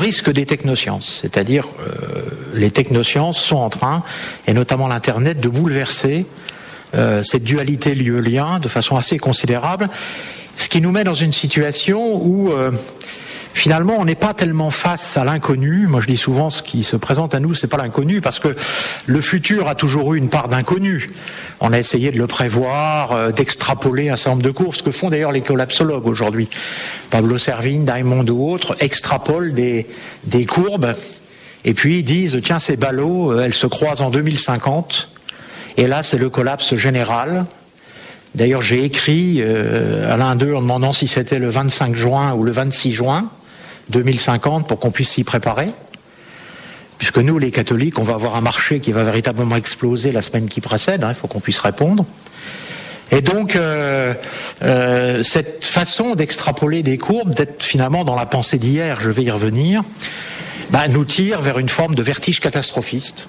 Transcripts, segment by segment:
risque des technosciences. C'est-à-dire, les technosciences sont en train, et notamment l'Internet, de bouleverser cette dualité lieu-lien de façon assez considérable, ce qui nous met dans une situation où finalement on n'est pas tellement face à l'inconnu. Moi je dis souvent, ce qui se présente à nous, c'est pas l'inconnu, parce que le futur a toujours eu une part d'inconnu. On a essayé de le prévoir, d'extrapoler un certain nombre de courbes, ce que font d'ailleurs les collapsologues aujourd'hui. Pablo Servigne, Diamond ou autres extrapolent des courbes et puis ils disent tiens, ces ballots, elles se croisent en 2050 et là c'est le collapse général. D'ailleurs, j'ai écrit à l'un d'eux en demandant si c'était le 25 juin ou le 26 juin 2050 pour qu'on puisse s'y préparer. Puisque nous, les catholiques, on va avoir un marché qui va véritablement exploser la semaine qui précède, il faut qu'on puisse répondre. Et donc, cette façon d'extrapoler des courbes, d'être finalement dans la pensée d'hier, je vais y revenir, nous tire vers une forme de vertige catastrophiste.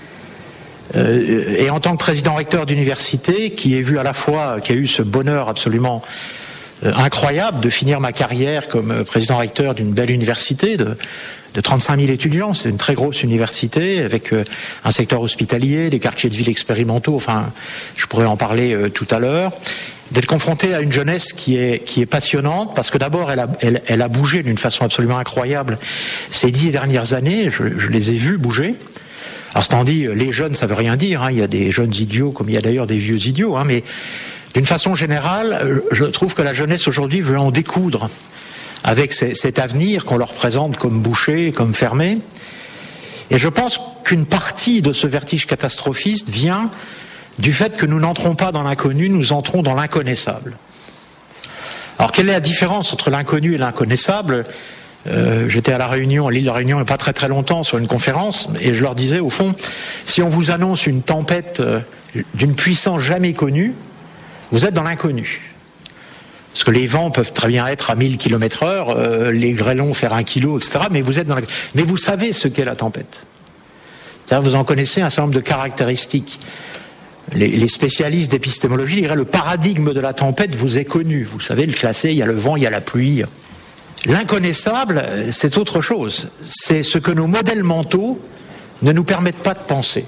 Et en tant que président recteur d'université, qui a eu ce bonheur absolument incroyable de finir ma carrière comme président recteur d'une belle université de 35 000 étudiants, c'est une très grosse université avec un secteur hospitalier, des quartiers de ville expérimentaux, enfin, je pourrais en parler tout à l'heure, d'être confronté à une jeunesse qui est passionnante, parce que d'abord elle a bougé d'une façon absolument incroyable ces 10 dernières années, je les ai vus bouger. Alors, c'est dit, les jeunes, ça veut rien dire, il y a des jeunes idiots comme il y a d'ailleurs des vieux idiots, mais d'une façon générale, je trouve que la jeunesse aujourd'hui veut en découdre avec cet avenir qu'on leur présente comme bouché, comme fermé. Et je pense qu'une partie de ce vertige catastrophiste vient du fait que nous n'entrons pas dans l'inconnu, nous entrons dans l'inconnaissable. Alors, quelle est la différence entre l'inconnu et l'inconnaissable ? J'étais à La Réunion, à l'île de la Réunion, il n'y a pas très très longtemps, sur une conférence, et je leur disais, au fond, si on vous annonce une tempête d'une puissance jamais connue, vous êtes dans l'inconnu. Parce que les vents peuvent très bien être à 1000 km/h, les grêlons faire 1 kilo, etc., mais vous êtes dans l'inconnu. Mais vous savez ce qu'est la tempête. C'est-à-dire, vous en connaissez un certain nombre de caractéristiques. Les spécialistes d'épistémologie diraient, le paradigme de la tempête vous est connu. Vous savez le classer, il y a le vent, il y a la pluie. L'inconnaissable, c'est autre chose. C'est ce que nos modèles mentaux ne nous permettent pas de penser.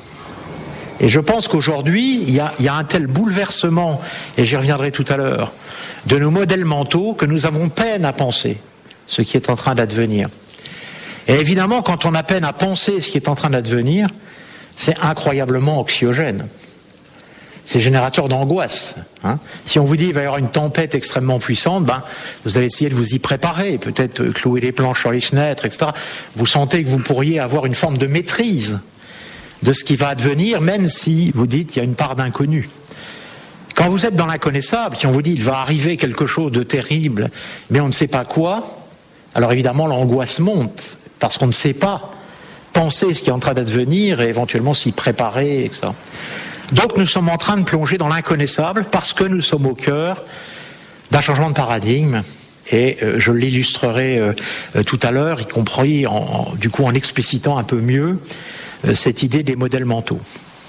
Et je pense qu'aujourd'hui, il y a un tel bouleversement, et j'y reviendrai tout à l'heure, de nos modèles mentaux que nous avons peine à penser ce qui est en train d'advenir. Et évidemment, quand on a peine à penser ce qui est en train d'advenir, c'est incroyablement anxiogène. C'est générateur d'angoisse. Si on vous dit qu'il va y avoir une tempête extrêmement puissante, vous allez essayer de vous y préparer, peut-être clouer les planches sur les fenêtres, etc. Vous sentez que vous pourriez avoir une forme de maîtrise de ce qui va advenir, même si vous dites qu'il y a une part d'inconnu. Quand vous êtes dans l'inconnaissable, si on vous dit qu'il va arriver quelque chose de terrible, mais on ne sait pas quoi, alors évidemment l'angoisse monte, parce qu'on ne sait pas penser ce qui est en train d'advenir et éventuellement s'y préparer, etc. Donc nous sommes en train de plonger dans l'inconnaissable parce que nous sommes au cœur d'un changement de paradigme et je l'illustrerai tout à l'heure, y compris en explicitant un peu mieux cette idée des modèles mentaux.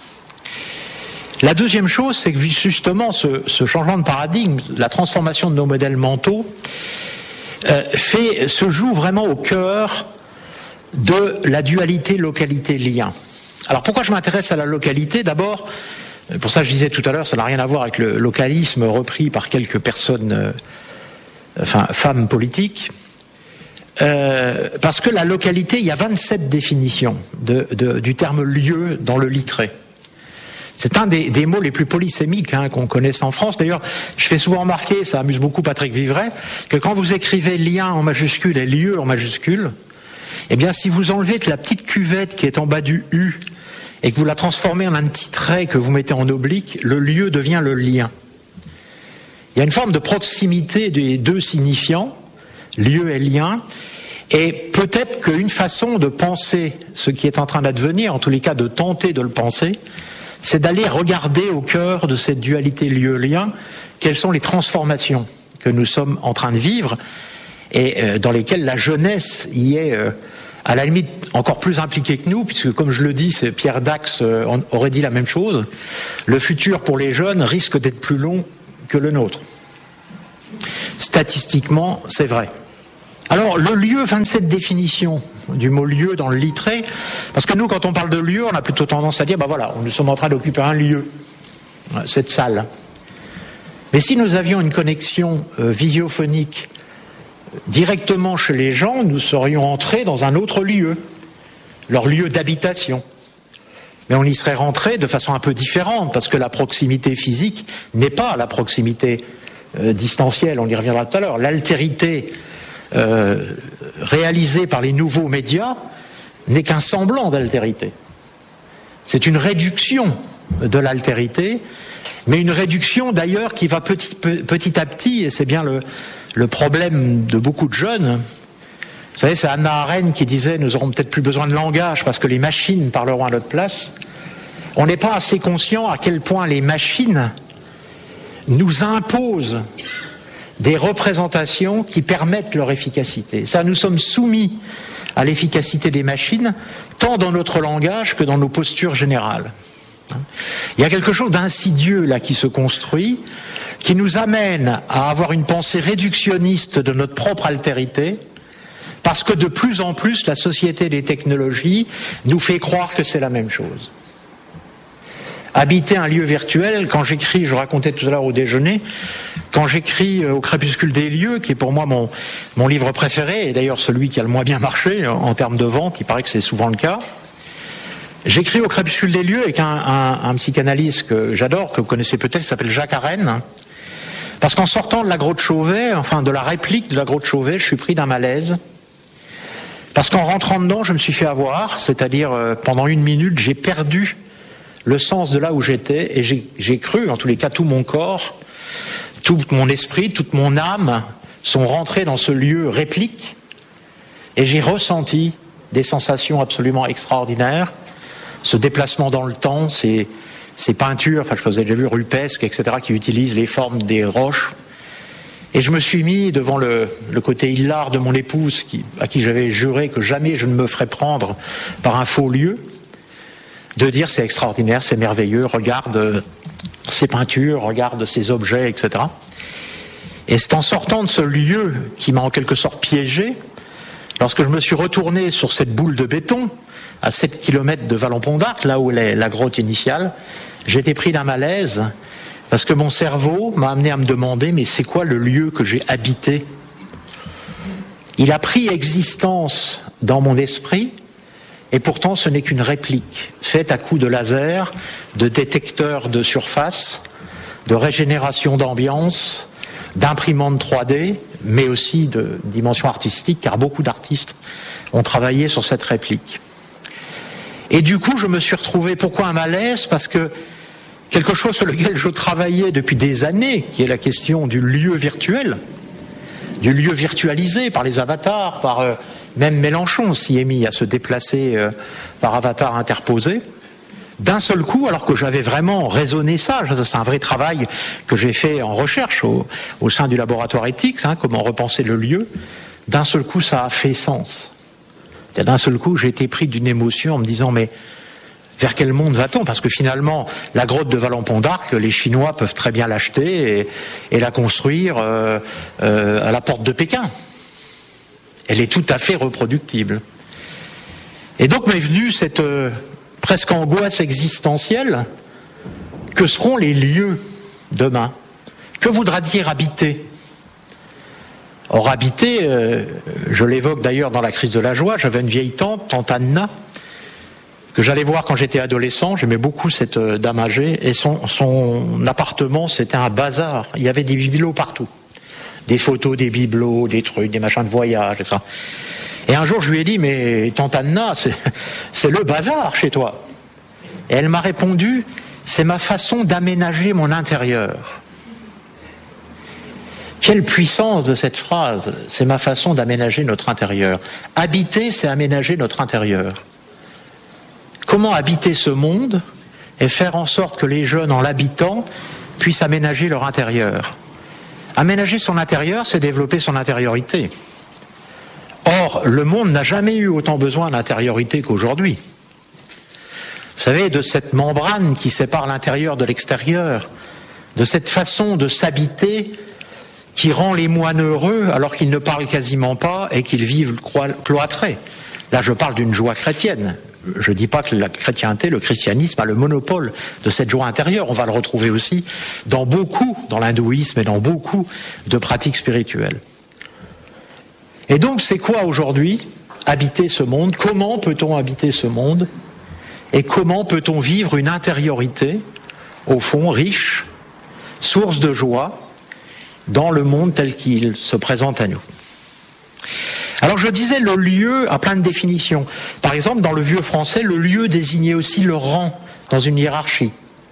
La deuxième chose, c'est que justement ce changement de paradigme, la transformation de nos modèles mentaux se joue vraiment au cœur de la dualité localité-lien. Alors pourquoi je m'intéresse à la localité ? D'abord, pour ça je disais tout à l'heure, ça n'a rien à voir avec le localisme repris par quelques personnes, femmes politiques, parce que la localité, il y a 27 définitions du terme lieu dans le littré. C'est un des mots les plus polysémiques qu'on connaisse en France. D'ailleurs, je fais souvent remarquer, ça amuse beaucoup Patrick Vivray, que quand vous écrivez lien en majuscule et lieu en majuscule, eh bien si vous enlevez la petite cuvette qui est en bas du U et que vous la transformez en un petit trait que vous mettez en oblique, le lieu devient le lien. Il y a une forme de proximité des deux signifiants, lieu et lien, et peut-être qu'une façon de penser ce qui est en train d'advenir, en tous les cas de tenter de le penser, c'est d'aller regarder au cœur de cette dualité lieu-lien quelles sont les transformations que nous sommes en train de vivre et dans lesquelles la jeunesse y est à la limite encore plus impliquée que nous, puisque comme je le dis, c'est Pierre Dax aurait dit la même chose, le futur pour les jeunes risque d'être plus long que le nôtre. Statistiquement, c'est vrai. Alors, le lieu, 27 définitions du mot lieu dans le Littré, parce que nous, quand on parle de lieu, on a plutôt tendance à dire, ben voilà, nous sommes en train d'occuper un lieu, cette salle. Mais si nous avions une connexion visiophonique directement chez les gens, nous serions entrés dans un autre lieu, leur lieu d'habitation. Mais on y serait rentré de façon un peu différente, parce que la proximité physique n'est pas la proximité distancielle, on y reviendra tout à l'heure. L'altérité réalisée par les nouveaux médias n'est qu'un semblant d'altérité. C'est une réduction de l'altérité, mais une réduction d'ailleurs qui va petit à petit, et c'est bien le problème de beaucoup de jeunes. Vous savez, c'est Hannah Arendt qui disait « Nous aurons peut-être plus besoin de langage parce que les machines parleront à notre place ». On n'est pas assez conscient à quel point les machines nous imposent des représentations qui permettent leur efficacité. Ça, nous sommes soumis à l'efficacité des machines, tant dans notre langage que dans nos postures générales. Il y a quelque chose d'insidieux là qui se construit, qui nous amène à avoir une pensée réductionniste de notre propre altérité, parce que de plus en plus la société des technologies nous fait croire que c'est la même chose. Habiter un lieu virtuel, quand j'écris, je racontais tout à l'heure au déjeuner, quand j'écris au Crépuscule des lieux, qui est pour moi mon livre préféré, et d'ailleurs celui qui a le moins bien marché en termes de vente, il paraît que c'est souvent le cas, j'écris au Crépuscule des lieux avec un psychanalyste que j'adore, que vous connaissez peut-être, qui s'appelle Jacques Arène, parce qu'en sortant de la grotte Chauvet, enfin de la réplique de la grotte Chauvet, je suis pris d'un malaise, parce qu'en rentrant dedans, je me suis fait avoir, c'est-à-dire pendant 1 minute, j'ai perdu le sens de là où j'étais, et j'ai cru, en tous les cas, tout mon corps, tout mon esprit, toute mon âme sont rentrés dans ce lieu réplique, et j'ai ressenti des sensations absolument extraordinaires, ce déplacement dans le temps, ces peintures, enfin je vous ai déjà vu rupesques, etc., qui utilisent les formes des roches, et je me suis mis devant le côté hilar de mon épouse, à qui j'avais juré que jamais je ne me ferais prendre par un faux lieu, de dire c'est extraordinaire, c'est merveilleux, regarde ces peintures, regarde ces objets, etc. Et c'est en sortant de ce lieu qui m'a en quelque sorte piégé, lorsque je me suis retourné sur cette boule de béton, à 7 km de Vallon-Pont d'Arc, là où est la grotte initiale, j'ai été pris d'un malaise, parce que mon cerveau m'a amené à me demander, mais c'est quoi le lieu que j'ai habité ? Il a pris existence dans mon esprit, et pourtant ce n'est qu'une réplique, faite à coups de laser, de détecteurs de surface, de régénération d'ambiance, d'imprimante 3D, mais aussi de dimension artistique, car beaucoup d'artistes ont travaillé sur cette réplique. Et du coup, je me suis retrouvé, pourquoi un malaise ? Parce que quelque chose sur lequel je travaillais depuis des années, qui est la question du lieu virtuel, du lieu virtualisé par les avatars, par même Mélenchon s'y est mis à se déplacer par avatar interposé, d'un seul coup, alors que j'avais vraiment raisonné ça, c'est un vrai travail que j'ai fait en recherche au sein du laboratoire éthique, comment repenser le lieu, d'un seul coup ça a fait sens. D'un seul coup j'ai été pris d'une émotion en me disant mais vers quel monde va-t-on ? Parce que finalement, la grotte de Vallon-Pont d'Arc, les Chinois peuvent très bien l'acheter et la construire à la porte de Pékin. Elle est tout à fait reproductible. Et donc m'est venue cette presque angoisse existentielle. Que seront les lieux demain ? Que voudra dire habiter ? Or habiter, je l'évoque d'ailleurs dans la crise de la joie, j'avais une vieille tante Anna, que j'allais voir quand j'étais adolescent, j'aimais beaucoup cette dame âgée, et son appartement c'était un bazar, il y avait des bibelots partout. Des photos, des bibelots, des trucs, des machins de voyage, etc. Et un jour je lui ai dit, mais tante Anna, c'est le bazar chez toi. Et elle m'a répondu, c'est ma façon d'aménager mon intérieur. Quelle puissance de cette phrase, c'est ma façon d'aménager notre intérieur. Habiter, c'est aménager notre intérieur. Comment habiter ce monde et faire en sorte que les jeunes, en l'habitant, puissent aménager leur intérieur. Aménager son intérieur, c'est développer son intériorité. Or, le monde n'a jamais eu autant besoin d'intériorité qu'aujourd'hui. Vous savez, de cette membrane qui sépare l'intérieur de l'extérieur, de cette façon de s'habiter qui rend les moines heureux alors qu'ils ne parlent quasiment pas et qu'ils vivent cloîtrés. Là, je parle d'une joie chrétienne. Je ne dis pas que la chrétienté, le christianisme a le monopole de cette joie intérieure. On va le retrouver aussi dans l'hindouisme et dans beaucoup de pratiques spirituelles. Et donc, c'est quoi aujourd'hui habiter ce monde? Comment peut-on habiter ce monde? Et comment peut-on vivre une intériorité, au fond, riche, source de joie, dans le monde tel qu'il se présente à nous? Alors je disais, le lieu a plein de définitions. Par exemple, dans le vieux français, le lieu désignait aussi le rang dans une hiérarchie.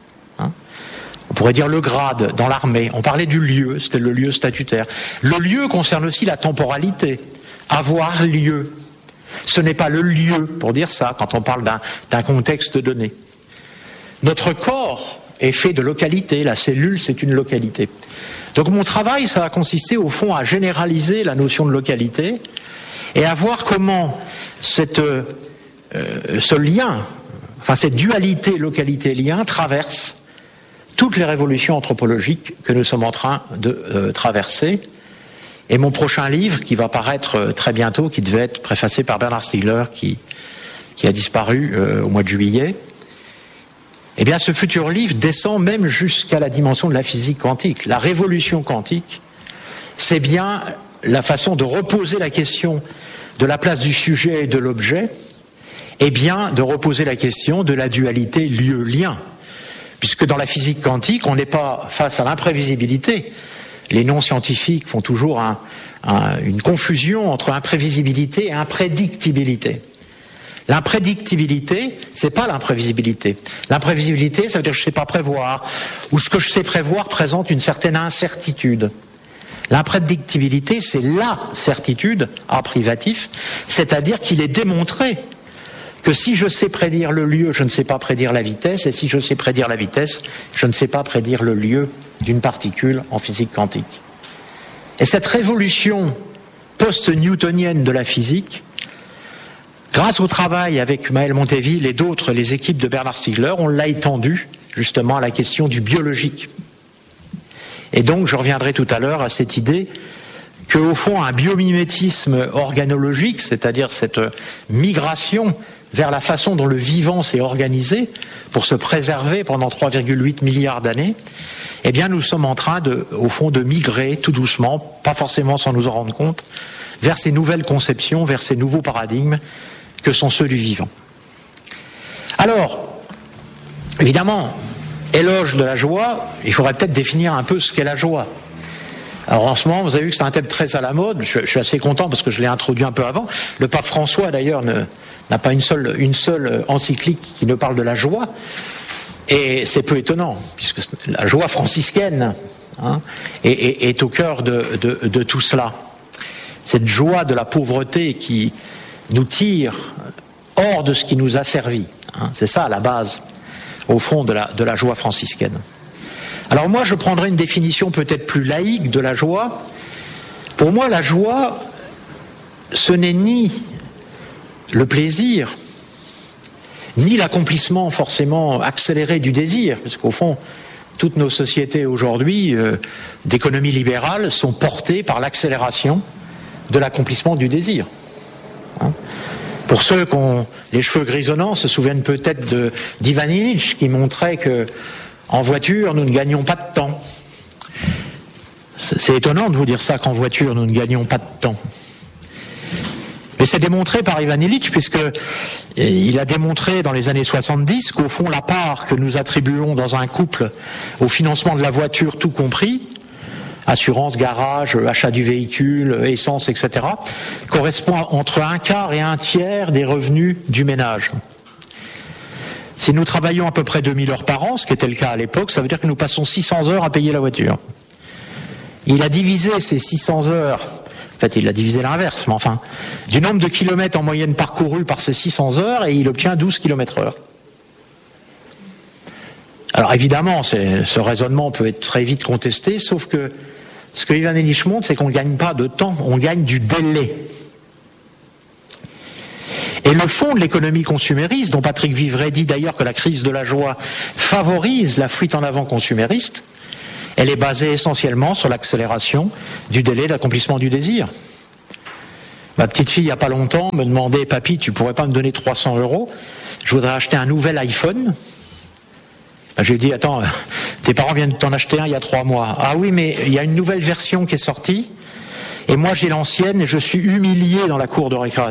On pourrait dire le grade dans l'armée. On parlait du lieu, c'était le lieu statutaire. Le lieu concerne aussi la temporalité, avoir lieu. Ce n'est pas le lieu pour dire ça quand on parle d'un contexte donné. Notre corps est fait de localité, la cellule c'est une localité. Donc mon travail, ça va consister au fond à généraliser la notion de localité et à voir comment ce lien, enfin cette dualité localité-lien traverse toutes les révolutions anthropologiques que nous sommes en train de traverser. Et mon prochain livre, qui va paraître très bientôt, qui devait être préfacé par Bernard Stiegler, qui a disparu au mois de juillet, eh bien ce futur livre descend même jusqu'à la dimension de la physique quantique. La révolution quantique, c'est bien la façon de reposer la question de la place du sujet et de l'objet, et bien de reposer la question de la dualité lieu-lien. Puisque dans la physique quantique, on n'est pas face à l'imprévisibilité. Les non-scientifiques font toujours une confusion entre imprévisibilité et imprédictibilité. L'imprédictibilité, c'est pas l'imprévisibilité. L'imprévisibilité, ça veut dire que je sais pas prévoir, ou ce que je sais prévoir présente une certaine incertitude. L'imprédictibilité, c'est la certitude, à privatif, c'est-à-dire qu'il est démontré que si je sais prédire le lieu, je ne sais pas prédire la vitesse, et si je sais prédire la vitesse, je ne sais pas prédire le lieu d'une particule en physique quantique. Et cette révolution post-newtonienne de la physique, grâce au travail avec Maël Monteville et d'autres, les équipes de Bernard Stiegler, on l'a étendue justement à la question du biologique. Et donc je reviendrai tout à l'heure à cette idée qu'au fond un biomimétisme organologique, c'est-à-dire cette migration vers la façon dont le vivant s'est organisé pour se préserver pendant 3,8 milliards d'années, eh bien nous sommes en train au fond de migrer tout doucement, pas forcément sans nous en rendre compte, vers ces nouvelles conceptions, vers ces nouveaux paradigmes que sont ceux du vivant. Alors, évidemment, éloge de la joie, il faudrait peut-être définir un peu ce qu'est la joie. Alors en ce moment, vous avez vu que c'est un thème très à la mode, je suis assez content parce que je l'ai introduit un peu avant. Le pape François d'ailleurs n'a pas une seule encyclique qui ne parle de la joie, et c'est peu étonnant, puisque la joie franciscaine est au cœur de tout cela. Cette joie de la pauvreté qui nous tire hors de ce qui nous a servi. C'est ça la base, au fond, de la joie franciscaine. Alors moi, je prendrai une définition peut-être plus laïque de la joie. Pour moi, la joie, ce n'est ni le plaisir, ni l'accomplissement forcément accéléré du désir, parce qu'au fond, toutes nos sociétés aujourd'hui d'économie libérale sont portées par l'accélération de l'accomplissement du désir. Pour ceux qui ont les cheveux grisonnants se souviennent peut-être d'Ivan Illich qui montrait que en voiture nous ne gagnons pas de temps. C'est étonnant de vous dire ça, qu'en voiture nous ne gagnons pas de temps. Mais c'est démontré par Ivan Illich, puisqu'il a démontré dans les années 70 qu'au fond la part que nous attribuons dans un couple au financement de la voiture tout compris, assurance, garage, achat du véhicule, essence, etc., correspond entre 1/4 et 1/3 des revenus du ménage. Si nous travaillons à peu près 2000 heures par an, ce qui était le cas à l'époque, ça veut dire que nous passons 600 heures à payer la voiture. Il a divisé ces 600 heures, en fait il a divisé l'inverse, mais enfin, du nombre de kilomètres en moyenne parcourus par ces 600 heures, et il obtient 12 km/h. Alors évidemment, ce raisonnement peut être très vite contesté, sauf que ce que Ivan Illich montre, c'est qu'on ne gagne pas de temps, on gagne du délai. Et le fond de l'économie consumériste, dont Patrick Vivray dit d'ailleurs que la crise de la joie favorise la fuite en avant consumériste, Elle est basée essentiellement sur l'accélération du délai d'accomplissement du désir. Ma petite fille, il n'y a pas longtemps, me demandait « Papy, tu pourrais pas me donner 300 €? Je voudrais acheter un nouvel iPhone. » J'ai dit « Attends, tes parents viennent de t'en acheter un il y a 3 mois. »« Ah oui, mais il y a une nouvelle version qui est sortie, et moi j'ai l'ancienne et je suis humilié dans la cour de récréation. »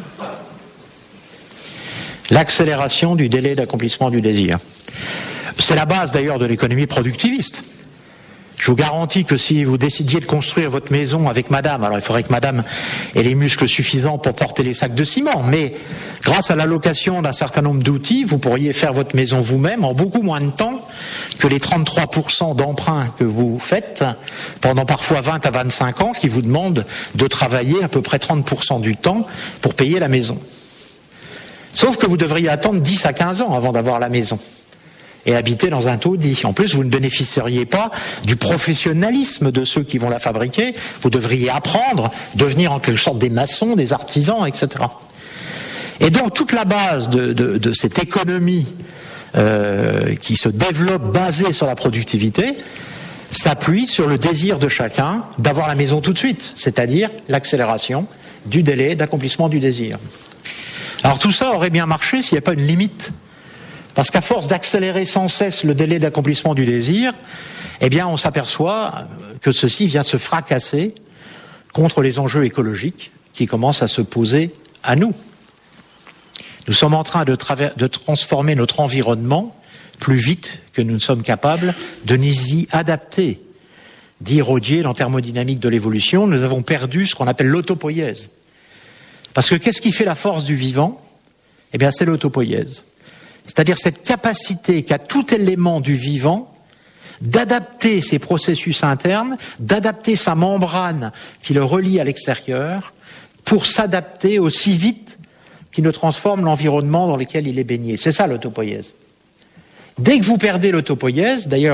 L'accélération du délai d'accomplissement du désir. C'est la base d'ailleurs de l'économie productiviste. Je vous garantis que si vous décidiez de construire votre maison avec madame, alors il faudrait que madame ait les muscles suffisants pour porter les sacs de ciment, mais grâce à l'allocation d'un certain nombre d'outils, vous pourriez faire votre maison vous-même en beaucoup moins de temps que les 33% d'emprunt que vous faites pendant parfois 20 à 25 ans qui vous demandent de travailler à peu près 30% du temps pour payer la maison. Sauf que vous devriez attendre 10 à 15 ans avant d'avoir la maison et habiter dans un taudis. En plus, vous ne bénéficieriez pas du professionnalisme de ceux qui vont la fabriquer. Vous devriez apprendre, devenir en quelque sorte des maçons, des artisans, etc. Et donc, toute la base de cette économie qui se développe basée sur la productivité s'appuie sur le désir de chacun d'avoir la maison tout de suite, c'est-à-dire l'accélération du délai d'accomplissement du désir. Alors tout ça aurait bien marché s'il n'y a pas une limite. Parce qu'à force d'accélérer sans cesse le délai d'accomplissement du désir, eh bien, on s'aperçoit que ceci vient se fracasser contre les enjeux écologiques qui commencent à se poser à nous. Nous sommes en train de transformer notre environnement plus vite que nous ne sommes capables de nous y adapter. Dit Rodier dans Thermodynamique de l'évolution, nous avons perdu ce qu'on appelle l'autopoïèse. Parce que qu'est-ce qui fait la force du vivant ? Eh bien, c'est l'autopoïèse. C'est-à-dire cette capacité qu'a tout élément du vivant d'adapter ses processus internes, d'adapter sa membrane qui le relie à l'extérieur pour s'adapter aussi vite qu'il ne transforme l'environnement dans lequel il est baigné. C'est ça l'autopoïèse. Dès que vous perdez l'autopoïèse, d'ailleurs,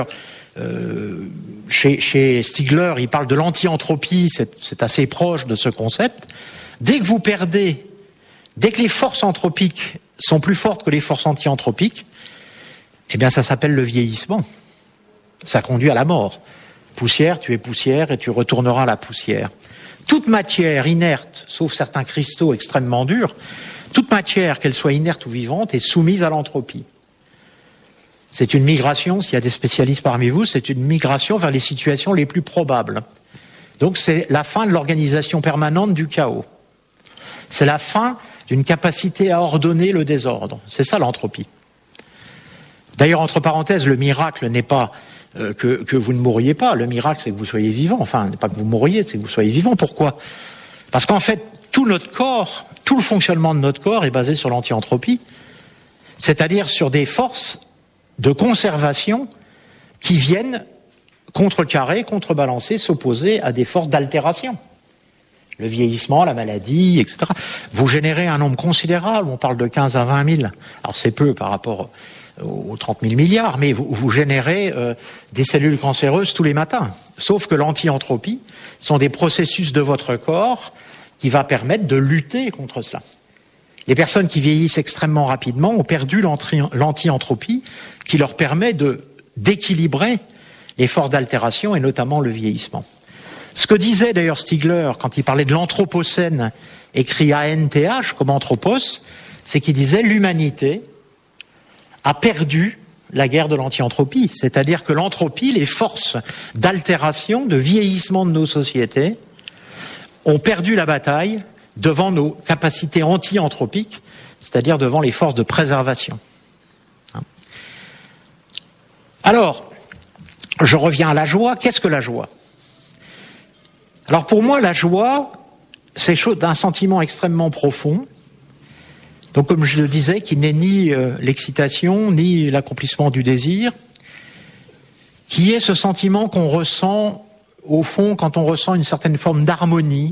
chez Stigler, il parle de l'anti-entropie, c'est assez proche de ce concept. Dès que les forces anthropiques sont plus fortes que les forces anti-anthropiques, eh bien ça s'appelle le vieillissement. Ça conduit à la mort. Poussière, tu es poussière et tu retourneras à la poussière. Toute matière inerte, sauf certains cristaux extrêmement durs, toute matière, qu'elle soit inerte ou vivante, est soumise à l'entropie. C'est une migration, s'il y a des spécialistes parmi vous, c'est une migration vers les situations les plus probables. Donc c'est la fin de l'organisation permanente du chaos. C'est la fin d'une capacité à ordonner le désordre. C'est ça l'entropie. D'ailleurs, entre parenthèses, le miracle n'est pas que vous ne mourriez pas. Le miracle, c'est que vous soyez vivant. Enfin, pas que vous mourriez, c'est que vous soyez vivant. Pourquoi ? Parce qu'en fait, tout notre corps, tout le fonctionnement de notre corps est basé sur l'anti-entropie, c'est-à-dire sur des forces de conservation qui viennent contrecarrer, contrebalancer, s'opposer à des forces d'altération. Le vieillissement, la maladie, etc. Vous générez un nombre considérable, on parle de 15 à 20 000. Alors c'est peu par rapport aux 30 000 milliards, mais vous générez des cellules cancéreuses tous les matins. Sauf que l'anti-entropie sont des processus de votre corps qui va permettre de lutter contre cela. Les personnes qui vieillissent extrêmement rapidement ont perdu l'anti-entropie qui leur permet d'équilibrer les forces d'altération et notamment le vieillissement. Ce que disait d'ailleurs Stigler quand il parlait de l'anthropocène, écrit ANTH comme anthropos, c'est qu'il disait l'humanité a perdu la guerre de l'anti-entropie. C'est-à-dire que l'entropie, les forces d'altération, de vieillissement de nos sociétés, ont perdu la bataille devant nos capacités anti-anthropiques, c'est-à-dire devant les forces de préservation. Alors, je reviens à la joie. Qu'est-ce que la joie ? Alors pour moi, la joie, c'est un sentiment extrêmement profond. Donc comme je le disais, qui n'est ni l'excitation, ni l'accomplissement du désir, qui est ce sentiment qu'on ressent, au fond, quand on ressent une certaine forme d'harmonie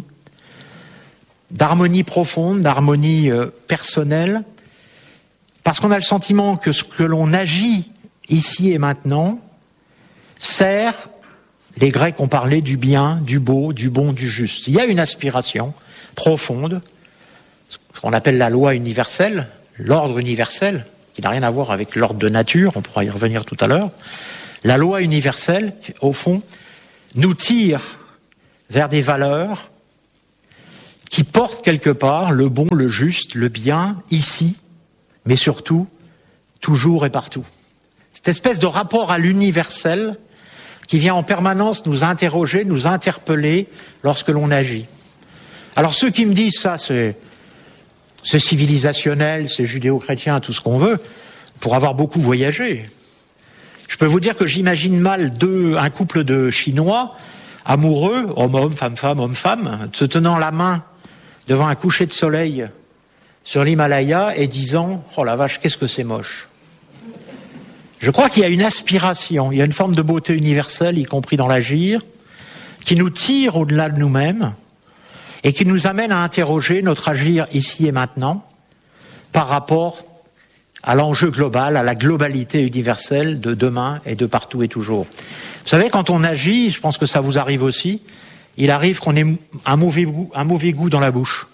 profonde, d'harmonie personnelle, parce qu'on a le sentiment que ce que l'on agit ici et maintenant sert. Les Grecs ont parlé du bien, du beau, du bon, du juste. Il y a une aspiration profonde, ce qu'on appelle la loi universelle, l'ordre universel, qui n'a rien à voir avec l'ordre de nature, on pourra y revenir tout à l'heure. La loi universelle, au fond, nous tire vers des valeurs qui portent quelque part le bon, le juste, le bien, ici, mais surtout, toujours et partout. Cette espèce de rapport à l'universel qui vient en permanence nous interroger, nous interpeller lorsque l'on agit. Alors ceux qui me disent ça, c'est civilisationnel, c'est judéo-chrétien, tout ce qu'on veut, pour avoir beaucoup voyagé. Je peux vous dire que j'imagine mal un couple de Chinois, amoureux, homme-homme, femme-femme, homme-femme, se tenant la main devant un coucher de soleil sur l'Himalaya et disant « Oh la vache, qu'est-ce que c'est moche !» Je crois qu'il y a une aspiration, il y a une forme de beauté universelle, y compris dans l'agir, qui nous tire au-delà de nous-mêmes et qui nous amène à interroger notre agir ici et maintenant par rapport à l'enjeu global, à la globalité universelle de demain et de partout et toujours. Vous savez, quand on agit, je pense que ça vous arrive aussi, il arrive qu'on ait un mauvais goût dans la bouche.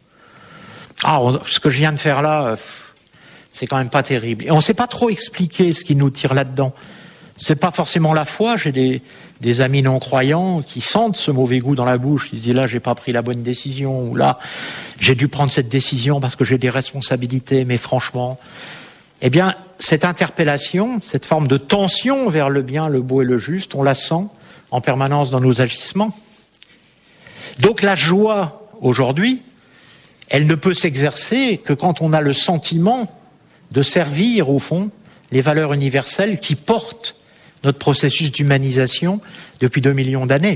Ce que je viens de faire là, c'est quand même pas terrible. Et on ne sait pas trop expliquer ce qui nous tire là-dedans. C'est pas forcément la foi. J'ai des amis non-croyants qui sentent ce mauvais goût dans la bouche. Ils se disent là, j'ai pas pris la bonne décision, ou là, j'ai dû prendre cette décision parce que j'ai des responsabilités, mais franchement. Eh bien, cette interpellation, cette forme de tension vers le bien, le beau et le juste, on la sent en permanence dans nos agissements. Donc la joie, aujourd'hui, elle ne peut s'exercer que quand on a le sentiment de servir, au fond, les valeurs universelles qui portent notre processus d'humanisation depuis 2 millions d'années.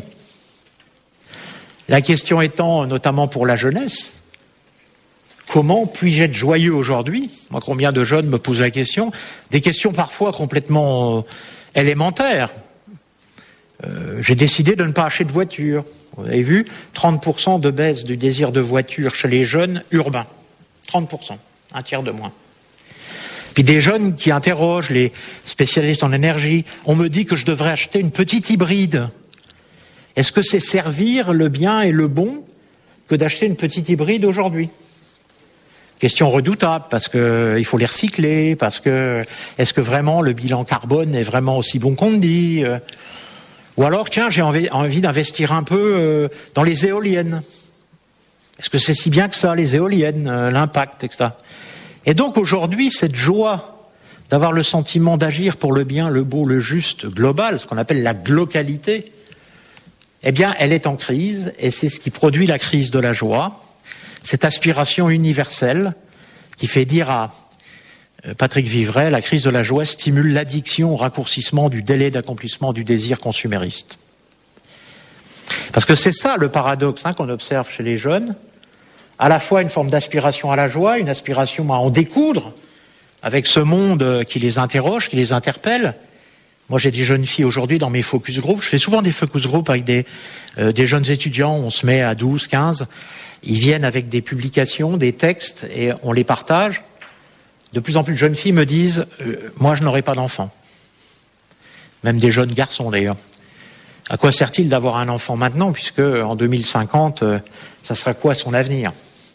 La question étant, notamment pour la jeunesse, comment puis-je être joyeux aujourd'hui ? Moi, combien de jeunes me posent la question ? Des questions parfois complètement élémentaires. J'ai décidé de ne pas acheter de voiture. Vous avez vu, 30% de baisse du désir de voiture chez les jeunes urbains. 30%, un tiers de moins. Puis des jeunes qui interrogent les spécialistes en énergie. On me dit que je devrais acheter une petite hybride. Est-ce que c'est servir le bien et le bon que d'acheter une petite hybride aujourd'hui ? Question redoutable, parce que il faut les recycler, parce que est-ce que vraiment le bilan carbone est vraiment aussi bon qu'on le dit ? Ou alors, tiens, j'ai envie d'investir un peu dans les éoliennes. Est-ce que c'est si bien que ça, les éoliennes, l'impact, etc. Et donc aujourd'hui, cette joie d'avoir le sentiment d'agir pour le bien, le beau, le juste, global, ce qu'on appelle la glocalité, eh bien, elle est en crise, et c'est ce qui produit la crise de la joie, cette aspiration universelle qui fait dire à Patrick Vivray, la crise de la joie stimule l'addiction au raccourcissement du délai d'accomplissement du désir consumériste. Parce que c'est ça le paradoxe qu'on observe chez les jeunes, à la fois une forme d'aspiration à la joie, une aspiration à en découdre avec ce monde qui les interroge, qui les interpelle. Moi, j'ai des jeunes filles aujourd'hui dans mes focus group. Je fais souvent des focus group avec des jeunes étudiants. On se met à 12, 15. Ils viennent avec des publications, des textes, et on les partage. De plus en plus de jeunes filles me disent « Moi, je n'aurai pas d'enfant. » Même des jeunes garçons, d'ailleurs. À quoi sert-il d'avoir un enfant maintenant, puisque en 2050, ça sera quoi son avenir ?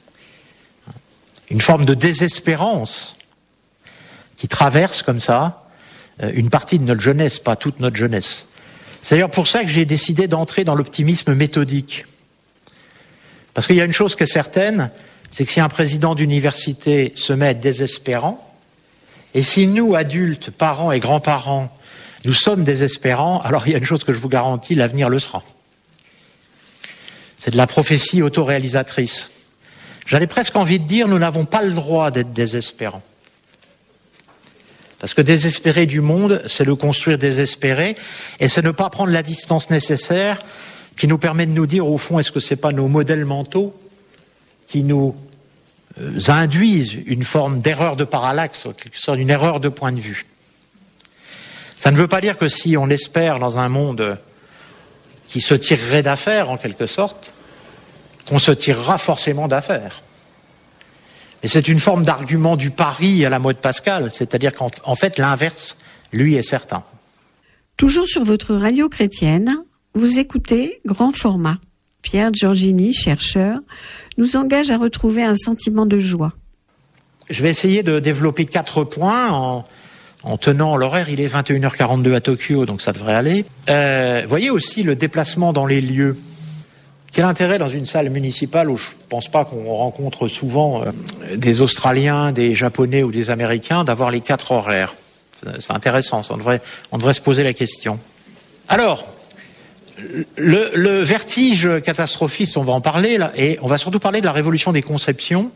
Une forme de désespérance qui traverse comme ça une partie de notre jeunesse, pas toute notre jeunesse. C'est d'ailleurs pour ça que j'ai décidé d'entrer dans l'optimisme méthodique. Parce qu'il y a une chose qui est certaine, c'est que si un président d'université se met à être désespérant, et si nous, adultes, parents et grands-parents, nous sommes désespérants, alors il y a une chose que je vous garantis, l'avenir le sera. C'est de la prophétie autoréalisatrice. J'avais presque envie de dire, nous n'avons pas le droit d'être désespérants. Parce que désespérer du monde, c'est le construire désespéré, et c'est ne pas prendre la distance nécessaire qui nous permet de nous dire, au fond, est-ce que ce n'est pas nos modèles mentaux qui nous induisent une forme d'erreur de parallaxe, une erreur de point de vue. Ça ne veut pas dire que si on espère dans un monde qui se tirerait d'affaire, en quelque sorte, qu'on se tirera forcément d'affaire. Et c'est une forme d'argument du pari à la mode Pascal, c'est-à-dire qu'en fait, l'inverse, lui, est certain. Toujours sur votre radio chrétienne, vous écoutez Grand Format. Pierre Giorgini, chercheur, nous engage à retrouver un sentiment de joie. Je vais essayer de développer 4 points en tenant l'horaire, il est 21h42 à Tokyo, donc ça devrait aller. Voyez aussi le déplacement dans les lieux. Quel intérêt dans une salle municipale où je ne pense pas qu'on rencontre souvent des Australiens, des Japonais ou des Américains d'avoir les 4 horaires. C'est intéressant, on devrait se poser la question. Alors, le vertige catastrophiste, on va en parler là, et on va surtout parler de la révolution des conceptions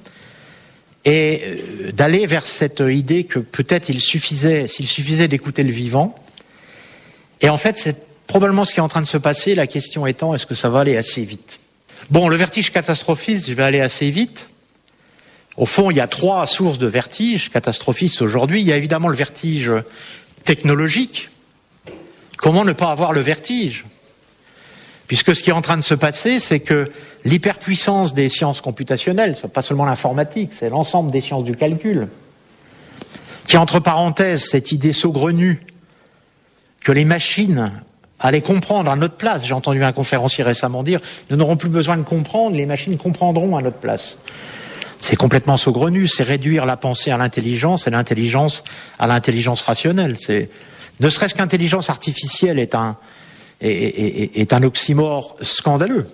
et d'aller vers cette idée que peut-être s'il suffisait d'écouter le vivant. Et en fait, c'est probablement ce qui est en train de se passer, la question étant, est-ce que ça va aller assez vite? Bon, le vertige catastrophiste, je vais aller assez vite. Au fond, il y a 3 sources de vertige catastrophiste aujourd'hui. Il y a évidemment le vertige technologique. Comment ne pas avoir le vertige? Puisque ce qui est en train de se passer, c'est que l'hyperpuissance des sciences computationnelles, pas seulement l'informatique, c'est l'ensemble des sciences du calcul, qui, entre parenthèses, cette idée saugrenue que les machines allaient comprendre à notre place. J'ai entendu un conférencier récemment dire « Nous n'aurons plus besoin de comprendre, les machines comprendront à notre place ». C'est complètement saugrenu, c'est réduire la pensée à l'intelligence et l'intelligence à l'intelligence rationnelle. Ne serait-ce qu'intelligence artificielle est un oxymore scandaleux.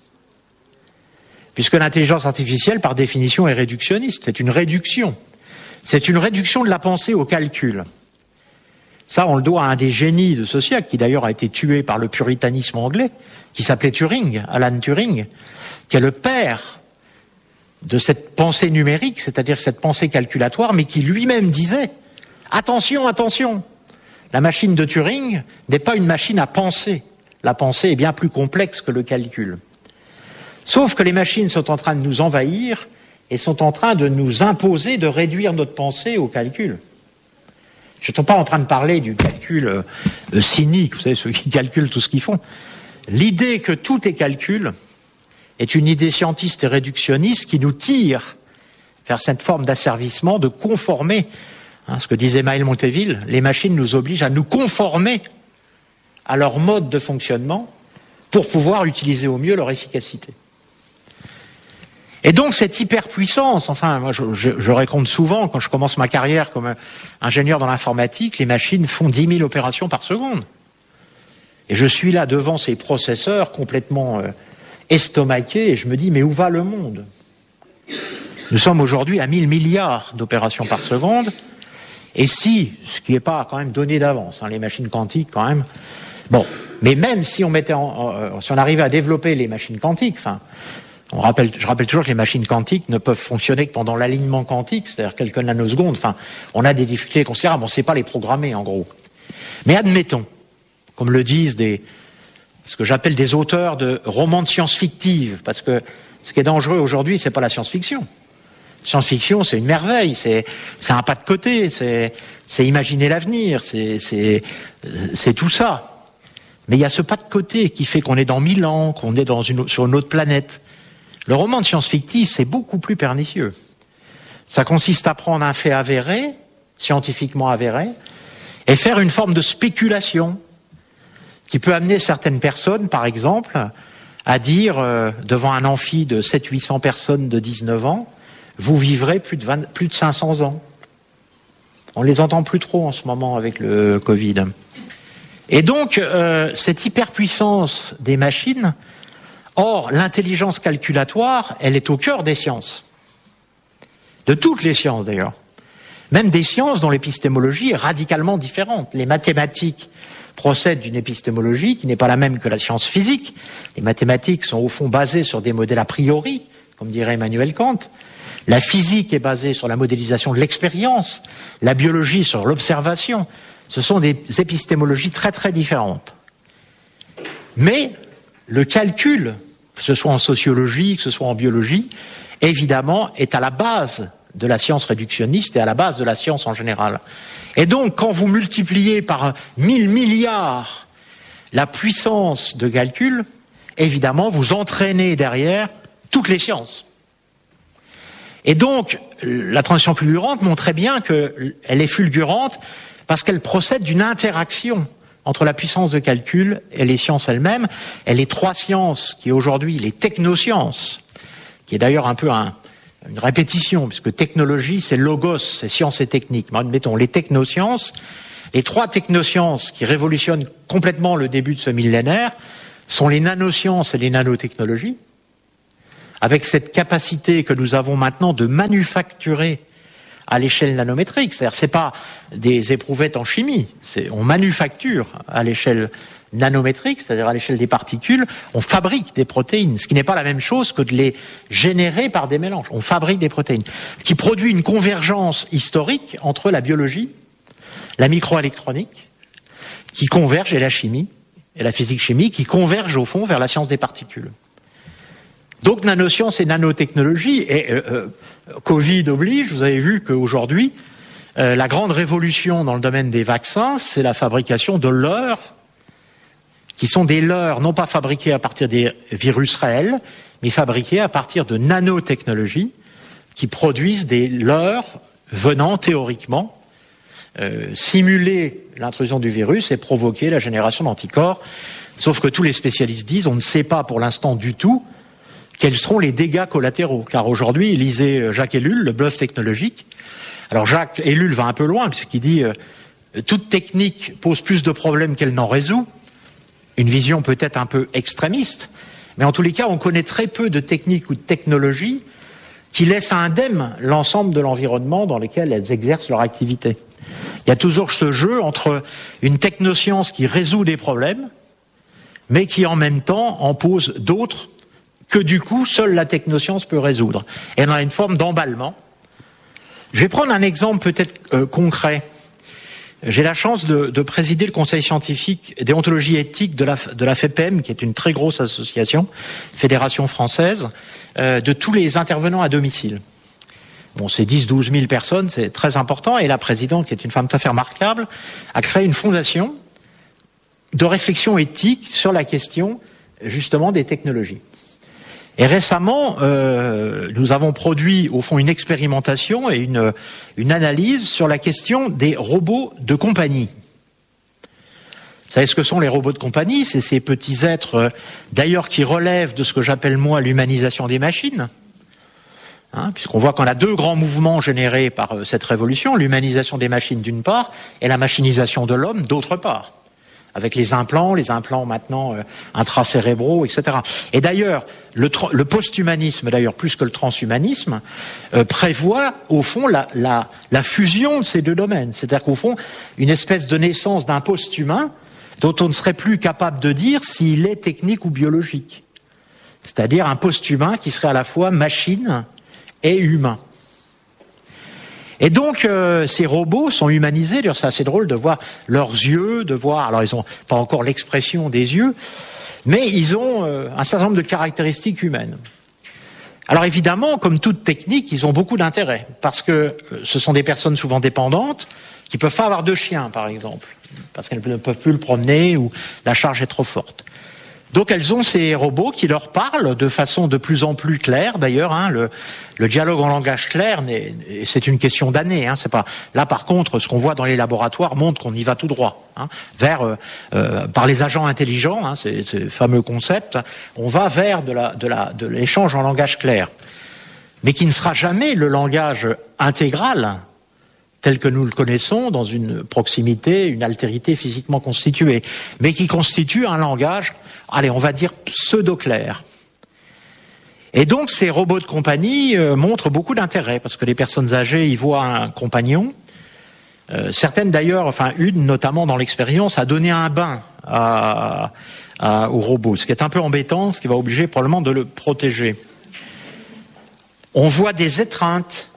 Puisque l'intelligence artificielle, par définition, est réductionniste. C'est une réduction. C'est une réduction de la pensée au calcul. Ça, on le doit à un des génies de ce siècle, qui d'ailleurs a été tué par le puritanisme anglais, qui s'appelait Turing, Alan Turing, qui est le père de cette pensée numérique, c'est-à-dire cette pensée calculatoire, mais qui lui-même disait « Attention, attention !» La machine de Turing n'est pas une machine à penser. La pensée est bien plus complexe que le calcul. Sauf que les machines sont en train de nous envahir et sont en train de nous imposer de réduire notre pensée au calcul. Je ne suis pas en train de parler du calcul cynique, vous savez, ceux qui calculent tout ce qu'ils font. L'idée que tout est calcul est une idée scientiste et réductionniste qui nous tire vers cette forme d'asservissement, de conformer. Ce que disait Maël Monteville, les machines nous obligent à nous conformer à leur mode de fonctionnement pour pouvoir utiliser au mieux leur efficacité. Et donc cette hyperpuissance, enfin moi je raconte souvent, quand je commence ma carrière comme ingénieur dans l'informatique, les machines font 10 000 opérations par seconde. Et je suis là devant ces processeurs complètement estomaqués et je me dis mais où va le monde? Nous sommes aujourd'hui à 1000 milliards d'opérations par seconde. Et si, ce qui n'est pas quand même donné d'avance, les machines quantiques quand même, bon, mais même si on si on arrivait à développer les machines quantiques, je rappelle toujours que les machines quantiques ne peuvent fonctionner que pendant l'alignement quantique, c'est-à-dire quelques nanosecondes, on a des difficultés considérables, on ne sait pas les programmer en gros. Mais admettons, comme le disent ce que j'appelle des auteurs de romans de science-fictive, parce que ce qui est dangereux aujourd'hui, c'est pas la science-fiction. Science-fiction, c'est une merveille, c'est un pas de côté, c'est imaginer l'avenir, c'est tout ça. Mais il y a ce pas de côté qui fait qu'on est dans 1000 ans, qu'on est sur une autre planète. Le roman de science-fictif, c'est beaucoup plus pernicieux. Ça consiste à prendre un fait avéré, scientifiquement avéré, et faire une forme de spéculation qui peut amener certaines personnes, par exemple, à dire devant un amphi de 700-800 personnes de 19 ans, vous vivrez plus de 500 ans. On les entend plus trop en ce moment avec le Covid. Et donc, cette hyperpuissance des machines, or, l'intelligence calculatoire, elle est au cœur des sciences. De toutes les sciences, d'ailleurs. Même des sciences dont l'épistémologie est radicalement différente. Les mathématiques procèdent d'une épistémologie qui n'est pas la même que la science physique. Les mathématiques sont au fond basées sur des modèles a priori, comme dirait Emmanuel Kant. La physique est basée sur la modélisation de l'expérience, la biologie sur l'observation. Ce sont des épistémologies très très différentes. Mais le calcul, que ce soit en sociologie, que ce soit en biologie, évidemment, est à la base de la science réductionniste et à la base de la science en général. Et donc, quand vous multipliez par 1000 milliards la puissance de calcul, évidemment, vous entraînez derrière toutes les sciences. Et donc, la transition fulgurante montrait bien qu'elle est fulgurante parce qu'elle procède d'une interaction entre la puissance de calcul et les sciences elles-mêmes. Et les 3 sciences qui aujourd'hui, les technosciences, qui est d'ailleurs un peu une répétition, puisque technologie, c'est logos, c'est science et technique. Mettons les technosciences, les 3 technosciences qui révolutionnent complètement le début de ce millénaire sont les nanosciences et les nanotechnologies, avec cette capacité que nous avons maintenant de manufacturer à l'échelle nanométrique. C'est-à-dire, c'est pas des éprouvettes en chimie, on manufacture à l'échelle nanométrique, c'est-à-dire à l'échelle des particules, on fabrique des protéines, ce qui n'est pas la même chose que de les générer par des mélanges. On fabrique des protéines, qui produit une convergence historique entre la biologie, la microélectronique, qui converge, et la chimie, et la physique-chimie, qui convergent au fond vers la science des particules. Donc nanosciences et nanotechnologie, et Covid oblige, vous avez vu qu'aujourd'hui, la grande révolution dans le domaine des vaccins, c'est la fabrication de leurres, qui sont des leurres non pas fabriqués à partir des virus réels, mais fabriqués à partir de nanotechnologies qui produisent des leurres venant théoriquement simuler l'intrusion du virus et provoquer la génération d'anticorps. Sauf que tous les spécialistes disent on ne sait pas pour l'instant du tout quels seront les dégâts collatéraux. Car aujourd'hui, lisez Jacques Ellul, le bluff technologique. Alors Jacques Ellul va un peu loin puisqu'il dit toute technique pose plus de problèmes qu'elle n'en résout. Une vision peut-être un peu extrémiste, mais en tous les cas, on connaît très peu de techniques ou de technologies qui laissent indemne l'ensemble de l'environnement dans lequel elles exercent leur activité. Il y a toujours ce jeu entre une technoscience qui résout des problèmes, mais qui en même temps en pose d'autres que du coup, seule la technoscience peut résoudre. Et on a une forme d'emballement. Je vais prendre un exemple peut-être concret. J'ai la chance de présider le conseil scientifique déontologie éthique de la FEPEM, qui est une très grosse association, fédération française, de tous les intervenants à domicile. Bon, c'est 10-12 000 personnes, c'est très important, et la présidente, qui est une femme tout à fait remarquable, a créé une fondation de réflexion éthique sur la question, justement, des technologies. Et récemment, nous avons produit, au fond, une expérimentation et une analyse sur la question des robots de compagnie. Vous savez ce que sont les robots de compagnie? C'est ces petits êtres, d'ailleurs, qui relèvent de ce que j'appelle, moi, l'humanisation des machines. Puisqu'on voit qu'on a 2 grands mouvements générés par cette révolution, l'humanisation des machines d'une part, et la machinisation de l'homme d'autre part. Avec les implants maintenant intracérébraux, etc. Et d'ailleurs, le post-humanisme, d'ailleurs plus que le transhumanisme, prévoit au fond la fusion de ces 2 domaines. C'est-à-dire qu'au fond, une espèce de naissance d'un post-humain dont on ne serait plus capable de dire s'il est technique ou biologique. C'est-à-dire un post-humain qui serait à la fois machine et humain. Et donc, ces robots sont humanisés. D'ailleurs, c'est assez drôle de voir leurs yeux, de voir... Alors, ils n'ont pas encore l'expression des yeux, mais ils ont un certain nombre de caractéristiques humaines. Alors, évidemment, comme toute technique, ils ont beaucoup d'intérêt, parce que ce sont des personnes souvent dépendantes, qui peuvent pas avoir de chien, par exemple, parce qu'elles ne peuvent plus le promener, ou la charge est trop forte. Donc elles ont ces robots qui leur parlent de façon de plus en plus claire. D'ailleurs, le dialogue en langage clair, c'est une question d'années. C'est pas là. Par contre, ce qu'on voit dans les laboratoires montre qu'on y va tout droit vers par les agents intelligents. C'est ce fameux concept. On va vers de l'échange en langage clair, mais qui ne sera jamais le langage intégral tel que nous le connaissons dans une proximité, une altérité physiquement constituée, mais qui constitue un langage, allez, on va dire pseudo-clair. Et donc ces robots de compagnie montrent beaucoup d'intérêt, parce que les personnes âgées y voient un compagnon. Certaines d'ailleurs, enfin une notamment dans l'expérience, a donné un bain au robot, ce qui est un peu embêtant, ce qui va obliger probablement de le protéger. On voit des étreintes.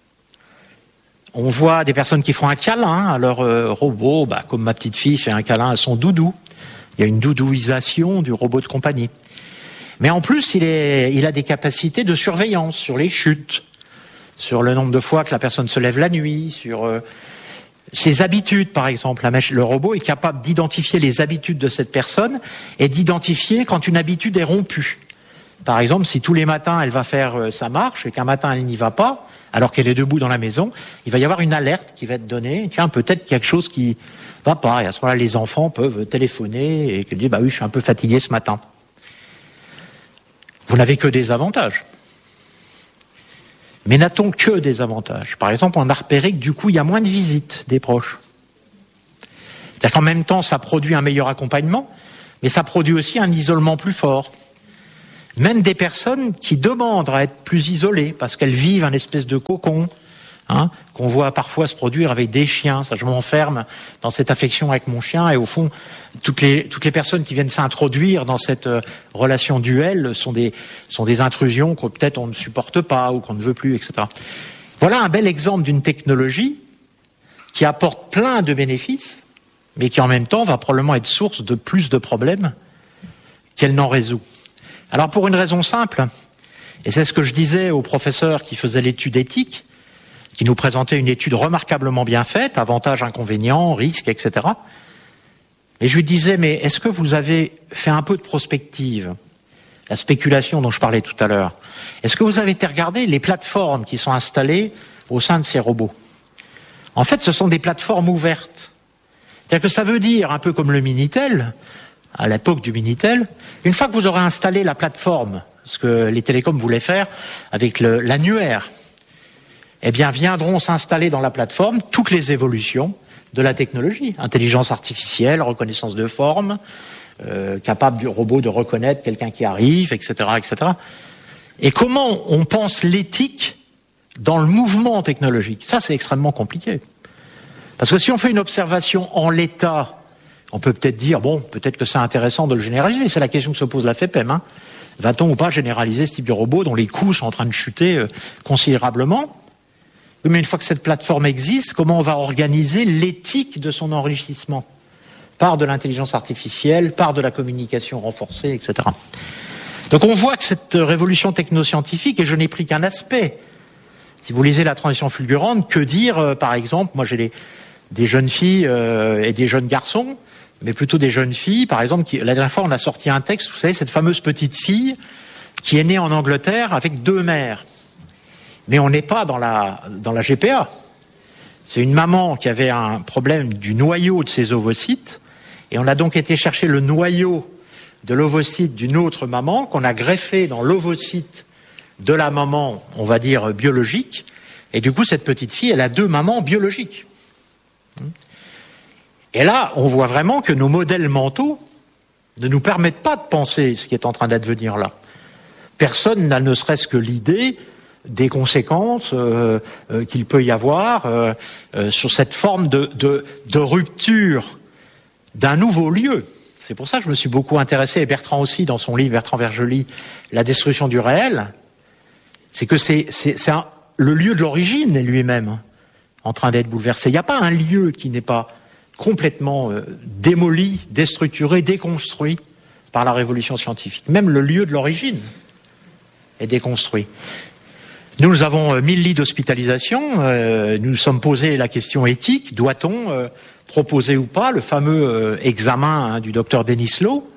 On voit des personnes qui font un câlin à leur robot, comme ma petite fille fait un câlin à son doudou. Il y a une doudouisation du robot de compagnie. Mais en plus, il a des capacités de surveillance sur les chutes, sur le nombre de fois que la personne se lève la nuit, sur ses habitudes, par exemple. Le robot est capable d'identifier les habitudes de cette personne et d'identifier quand une habitude est rompue. Par exemple, si tous les matins elle va faire sa marche et qu'un matin elle n'y va pas, alors qu'elle est debout dans la maison, il va y avoir une alerte qui va être donnée. Tiens, peut-être qu'il y a quelque chose qui va pas. Et à ce moment-là, les enfants peuvent téléphoner et dire, oui, je suis un peu fatigué ce matin. Vous n'avez que des avantages. Mais n'a-t-on que des avantages? Par exemple, on a repéré que du coup, il y a moins de visites des proches. C'est-à-dire qu'en même temps, ça produit un meilleur accompagnement, mais ça produit aussi un isolement plus fort. Même des personnes qui demandent à être plus isolées, parce qu'elles vivent un espèce de cocon, qu'on voit parfois se produire avec des chiens. Ça, je m'enferme dans cette affection avec mon chien, et au fond, toutes les personnes qui viennent s'introduire dans cette relation duel sont des intrusions que peut-être on ne supporte pas ou qu'on ne veut plus, etc. Voilà un bel exemple d'une technologie qui apporte plein de bénéfices, mais qui en même temps va probablement être source de plus de problèmes qu'elle n'en résout. Alors pour une raison simple, et c'est ce que je disais au professeur qui faisait l'étude éthique, qui nous présentait une étude remarquablement bien faite, avantages, inconvénients, risques, etc. Et je lui disais, mais est-ce que vous avez fait un peu de prospective, la spéculation dont je parlais tout à l'heure? Est-ce que vous avez été regarder les plateformes qui sont installées au sein de ces robots? En fait, ce sont des plateformes ouvertes. C'est-à-dire que ça veut dire, un peu comme le Minitel, à l'époque du Minitel, une fois que vous aurez installé la plateforme, ce que les télécoms voulaient faire avec l'annuaire, eh bien viendront s'installer dans la plateforme toutes les évolutions de la technologie. Intelligence artificielle, reconnaissance de forme, capable du robot de reconnaître quelqu'un qui arrive, etc., etc. Et comment on pense l'éthique dans le mouvement technologique? Ça, c'est extrêmement compliqué. Parce que si on fait une observation en l'état, on peut peut-être dire, bon, peut-être que c'est intéressant de le généraliser. C'est la question que se pose la FEPEM. Va-t-on ou pas généraliser ce type de robot dont les coûts sont en train de chuter considérablement? Oui, mais une fois que cette plateforme existe, comment on va organiser l'éthique de son enrichissement? Par de l'intelligence artificielle, par de la communication renforcée, etc. Donc on voit que cette révolution technoscientifique, et je n'ai pris qu'un aspect. Si vous lisez La transition fulgurante, que dire, par exemple, moi j'ai des jeunes filles et des jeunes garçons, mais plutôt des jeunes filles, par exemple, la dernière fois on a sorti un texte, vous savez, cette fameuse petite fille qui est née en Angleterre avec 2 mères. Mais on n'est pas dans la GPA. C'est une maman qui avait un problème du noyau de ses ovocytes, et on a donc été chercher le noyau de l'ovocyte d'une autre maman qu'on a greffé dans l'ovocyte de la maman, on va dire, biologique, et du coup cette petite fille, elle a 2 mamans biologiques. Et là, on voit vraiment que nos modèles mentaux ne nous permettent pas de penser ce qui est en train d'advenir là. Personne n'a ne serait-ce que l'idée des conséquences qu'il peut y avoir sur cette forme de rupture d'un nouveau lieu. C'est pour ça que je me suis beaucoup intéressé, et Bertrand aussi, dans son livre, Bertrand Vergely, La destruction du réel, c'est que c'est le lieu de l'origine est lui-même en train d'être bouleversé. Il n'y a pas un lieu qui n'est pas complètement démoli, déstructuré, déconstruit par la révolution scientifique. Même le lieu de l'origine est déconstruit. Nous avons 1000 lits d'hospitalisation, nous nous sommes posé la question éthique, doit-on proposer ou pas le fameux examen du docteur Denislow?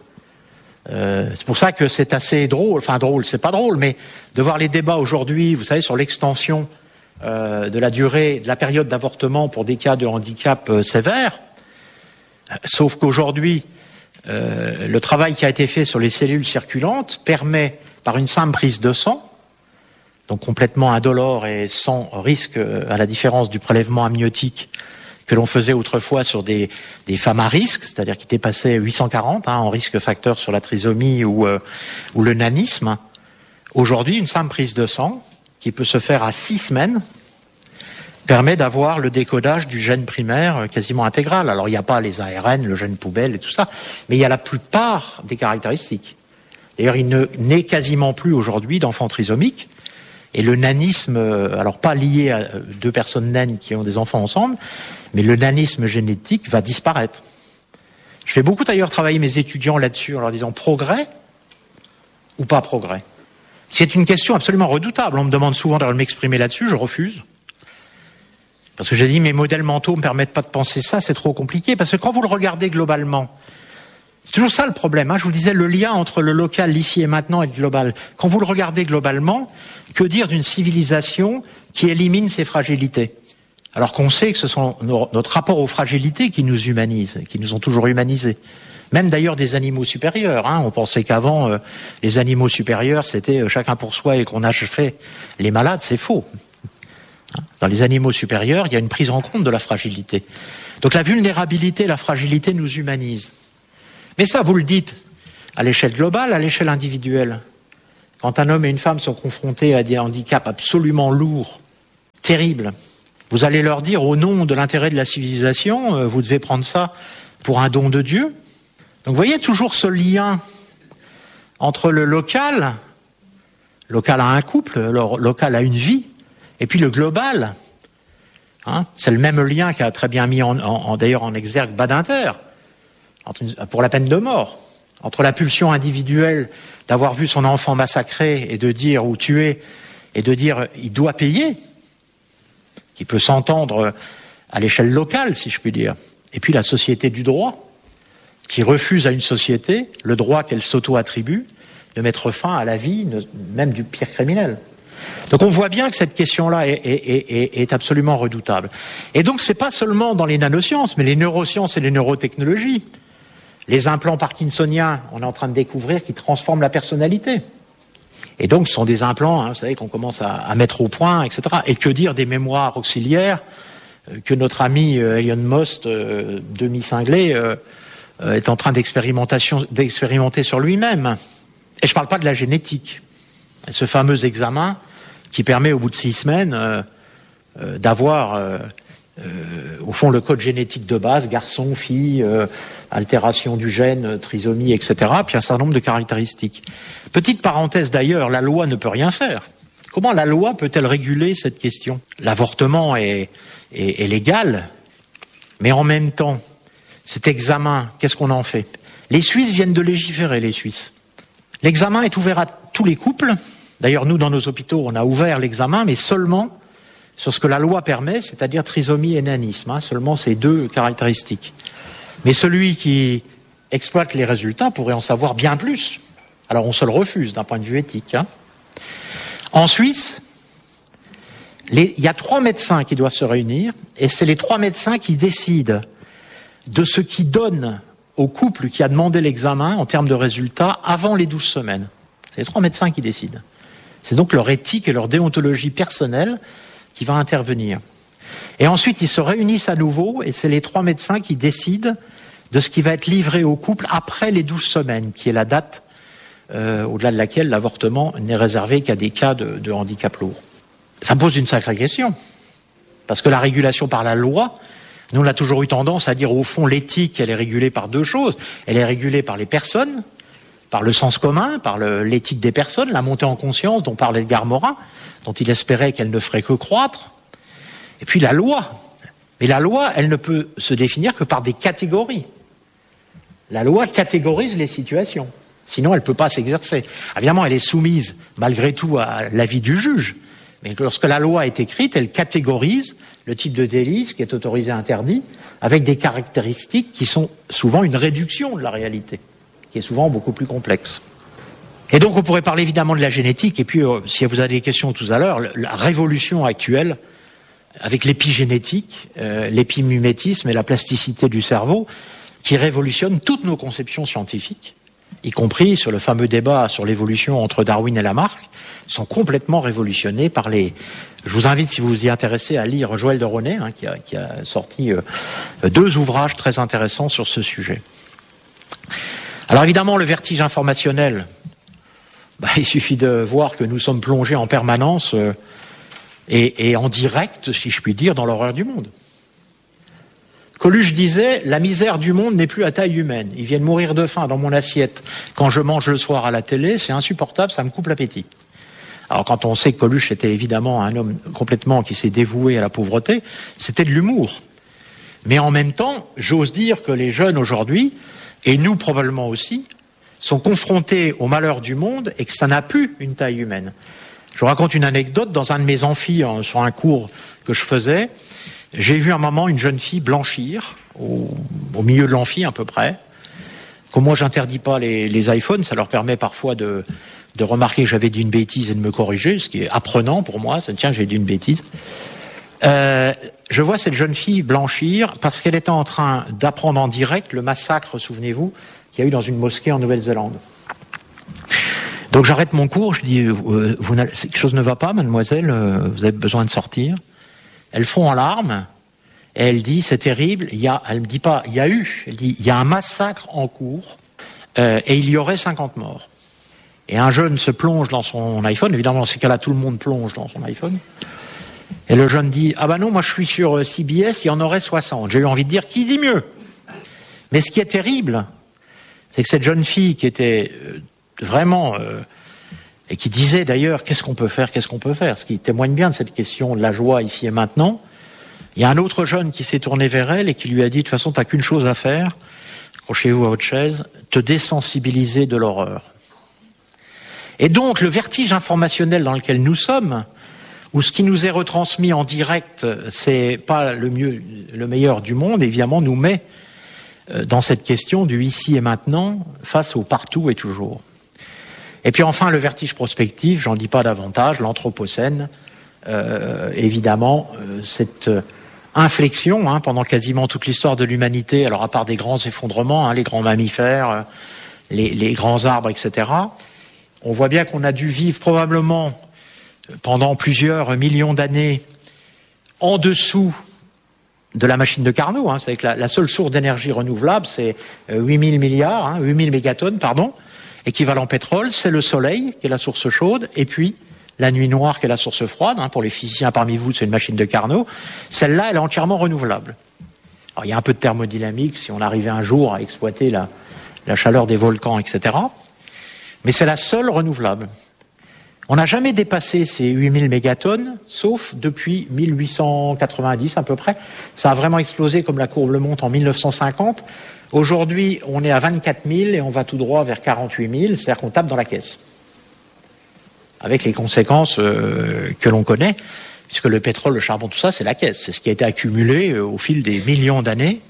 C'est pour ça que c'est assez drôle, enfin drôle, c'est pas drôle, mais de voir les débats aujourd'hui, vous savez, sur l'extension de la durée, de la période d'avortement pour des cas de handicap sévère, sauf qu'aujourd'hui, le travail qui a été fait sur les cellules circulantes permet, par une simple prise de sang, donc complètement indolore et sans risque, à la différence du prélèvement amniotique que l'on faisait autrefois sur des femmes à risque, c'est-à-dire qui dépassaient 840 en risque facteur sur la trisomie ou le nanisme. Aujourd'hui, une simple prise de sang, qui peut se faire à 6 semaines, permet d'avoir le décodage du gène primaire quasiment intégral. Alors il n'y a pas les ARN, le gène poubelle et tout ça, mais il y a la plupart des caractéristiques. D'ailleurs, il n'est quasiment plus aujourd'hui d'enfants trisomiques. Et le nanisme, alors pas lié à 2 personnes naines qui ont des enfants ensemble, mais le nanisme génétique va disparaître. Je fais beaucoup d'ailleurs travailler mes étudiants là-dessus en leur disant progrès ou pas progrès. C'est une question absolument redoutable. On me demande souvent de m'exprimer là-dessus, je refuse. Parce que j'ai dit, mes modèles mentaux ne me permettent pas de penser ça, c'est trop compliqué. Parce que quand vous le regardez globalement, c'est toujours ça le problème. Je vous disais, le lien entre le local, l'ici et maintenant, et le global. Quand vous le regardez globalement, que dire d'une civilisation qui élimine ses fragilités? Alors qu'on sait que ce sont notre rapport aux fragilités qui nous humanisent, qui nous ont toujours humanisés. Même d'ailleurs des animaux supérieurs. On pensait qu'avant, les animaux supérieurs, c'était chacun pour soi et qu'on achevait les malades. C'est faux. Dans les animaux supérieurs, il y a une prise en compte de la fragilité. Donc la vulnérabilité, la fragilité nous humanise. Mais ça, vous le dites à l'échelle globale, à l'échelle individuelle. Quand un homme et une femme sont confrontés à des handicaps absolument lourds, terribles, vous allez leur dire, au nom de l'intérêt de la civilisation, vous devez prendre ça pour un don de Dieu. Donc vous voyez toujours ce lien entre le local à un couple, local à une vie, et puis le global. C'est le même lien qu'a très bien mis d'ailleurs en exergue Badinter, pour la peine de mort, entre la pulsion individuelle d'avoir vu son enfant massacré et de dire, ou tué, et de dire il doit payer, qui peut s'entendre à l'échelle locale, si je puis dire, et puis la société du droit, qui refuse à une société le droit qu'elle s'auto-attribue de mettre fin à la vie, même du pire criminel. Donc on voit bien que cette question-là est absolument redoutable. Et donc c'est pas seulement dans les nanosciences, mais les neurosciences et les neurotechnologies. Les implants parkinsoniens, on est en train de découvrir qu'ils transforment la personnalité. Et donc ce sont des implants, vous savez, qu'on commence à mettre au point, etc. Et que dire des mémoires auxiliaires que notre ami Elon Musk, demi-cinglé, est en train d'expérimenter sur lui-même. Et je ne parle pas de la génétique. Ce fameux examen qui permet au bout de 6 semaines d'avoir au fond le code génétique de base, garçon, fille, altération du gène, trisomie, etc., puis un certain nombre de caractéristiques. Petite parenthèse d'ailleurs, la loi ne peut rien faire. Comment la loi peut-elle réguler cette question ? L'avortement est légal, mais en même temps, cet examen, qu'est-ce qu'on en fait ? Les Suisses viennent de légiférer, les Suisses. L'examen est ouvert à tous les couples. D'ailleurs, nous, dans nos hôpitaux, on a ouvert l'examen, mais seulement sur ce que la loi permet, c'est-à-dire trisomie et nanisme, seulement ces 2 caractéristiques. Mais celui qui exploite les résultats pourrait en savoir bien plus. Alors on se le refuse d'un point de vue éthique. En Suisse, il y a 3 médecins qui doivent se réunir, et c'est les 3 médecins qui décident de ce qui donne au couple qui a demandé l'examen en termes de résultats avant les 12 semaines. C'est les 3 médecins qui décident. C'est donc leur éthique et leur déontologie personnelle qui va intervenir. Et ensuite, ils se réunissent à nouveau et c'est les 3 médecins qui décident de ce qui va être livré au couple après les 12 semaines, qui est la date au-delà de laquelle l'avortement n'est réservé qu'à des cas de handicap lourd. Ça pose une sacrée question, parce que la régulation par la loi, nous on a toujours eu tendance à dire au fond l'éthique, elle est régulée par 2 choses. Elle est régulée par les personnes, par le sens commun, par l'éthique des personnes, la montée en conscience dont parlait Edgar Morin, dont il espérait qu'elle ne ferait que croître. Et puis la loi. Mais la loi, elle ne peut se définir que par des catégories. La loi catégorise les situations. Sinon, elle ne peut pas s'exercer. Évidemment, elle est soumise, malgré tout, à l'avis du juge. Mais lorsque la loi est écrite, elle catégorise le type de délit, ce qui est autorisé, interdit, avec des caractéristiques qui sont souvent une réduction de la réalité, qui est souvent beaucoup plus complexe. Et donc, on pourrait parler évidemment de la génétique, et puis, si vous avez des questions tout à l'heure, la révolution actuelle, avec l'épigénétique, l'épimumétisme et la plasticité du cerveau, qui révolutionne toutes nos conceptions scientifiques, y compris sur le fameux débat sur l'évolution entre Darwin et Lamarck, sont complètement révolutionnés par les... Je vous invite, si vous vous y intéressez, à lire Joël de Ronet, qui a sorti 2 ouvrages très intéressants sur ce sujet. Alors évidemment, le vertige informationnel, il suffit de voir que nous sommes plongés en permanence et en direct, si je puis dire, dans l'horreur du monde. Coluche disait « La misère du monde n'est plus à taille humaine. Ils viennent mourir de faim dans mon assiette quand je mange le soir à la télé, c'est insupportable, ça me coupe l'appétit. » Alors quand on sait que Coluche était évidemment un homme complètement qui s'est dévoué à la pauvreté, c'était de l'humour. Mais en même temps, j'ose dire que les jeunes aujourd'hui, et nous probablement aussi, sont confrontés au malheur du monde et que ça n'a plus une taille humaine. Je vous raconte une anecdote. Dans un de mes amphis, sur un cours que je faisais, j'ai vu un moment une jeune fille blanchir, au milieu de l'amphi à peu près. Comme moi, j'interdis pas les iPhones, ça leur permet parfois de remarquer que j'avais dit une bêtise et de me corriger, ce qui est apprenant pour moi. Tiens, j'ai dit une bêtise. Je vois cette jeune fille blanchir parce qu'elle était en train d'apprendre en direct le massacre, souvenez-vous, qu'il y a eu dans une mosquée en Nouvelle-Zélande. Donc j'arrête mon cours, je dis quelque chose ne va pas, mademoiselle, vous avez besoin de sortir. Elle fond en larmes et elle dit c'est terrible. Elle me dit pas il y a eu, elle dit il y a un massacre en cours et il y aurait 50 morts. Et un jeune se plonge dans son iPhone, évidemment dans ces cas-là tout le monde plonge dans son iPhone. Et le jeune dit ah ben non moi je suis sur CBS, il y en aurait 60. J'ai eu envie de dire qui dit mieux. Mais ce qui est terrible, c'est que cette jeune fille qui était vraiment et qui disait d'ailleurs qu'est-ce qu'on peut faire, ce qui témoigne bien de cette question de la joie ici et maintenant. Il y a un autre jeune qui s'est tourné vers elle et qui lui a dit de toute façon t'as qu'une chose à faire, accrochez-vous à votre chaise, te désensibiliser de l'horreur. Et donc le vertige informationnel dans lequel nous sommes, où ce qui nous est retransmis en direct, c'est pas le meilleur du monde, évidemment nous met dans cette question du ici et maintenant face au partout et toujours. Et puis enfin le vertige prospectif, j'en dis pas davantage, l'anthropocène, évidemment cette inflexion pendant quasiment toute l'histoire de l'humanité, alors à part des grands effondrements, les grands mammifères, les grands arbres, etc. On voit bien qu'on a dû vivre probablement pendant plusieurs millions d'années en dessous de la machine de Carnot. C'est que la seule source d'énergie renouvelable, c'est 8000 mégatonnes, équivalent pétrole, c'est le soleil qui est la source chaude, et puis la nuit noire qui est la source froide. Pour les physiciens parmi vous, c'est une machine de Carnot. Celle-là, elle est entièrement renouvelable. Alors, il y a un peu de thermodynamique si on arrivait un jour à exploiter la chaleur des volcans, etc. Mais c'est la seule renouvelable. On n'a jamais dépassé ces 8000 mégatonnes, sauf depuis 1890 à peu près. Ça a vraiment explosé comme la courbe le montre en 1950. Aujourd'hui, on est à 24 000 et on va tout droit vers 48 000, c'est-à-dire qu'on tape dans la caisse. Avec les conséquences que l'on connaît, puisque le pétrole, le charbon, tout ça, c'est la caisse. C'est ce qui a été accumulé au fil des millions d'années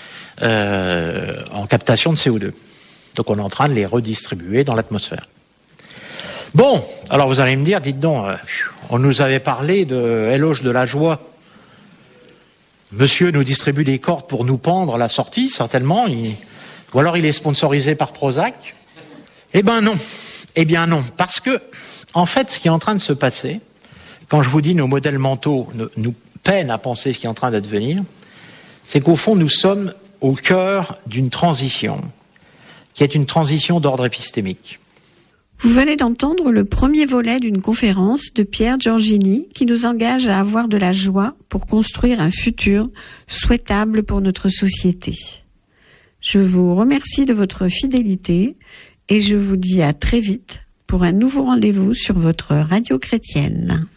en captation de CO2. Donc on est en train de les redistribuer dans l'atmosphère. Bon, alors vous allez me dire, dites donc, on nous avait parlé de éloge de la joie. Monsieur nous distribue des cordes pour nous pendre à la sortie, certainement. Ou alors il est sponsorisé par Prozac. Eh bien non. Parce que, en fait, ce qui est en train de se passer, quand je vous dis nos modèles mentaux nous peinent à penser ce qui est en train d'advenir, c'est qu'au fond, nous sommes au cœur d'une transition, qui est une transition d'ordre épistémique. Vous venez d'entendre le premier volet d'une conférence de Pierre Giorgini qui nous engage à avoir de la joie pour construire un futur souhaitable pour notre société. Je vous remercie de votre fidélité et je vous dis à très vite pour un nouveau rendez-vous sur votre radio chrétienne.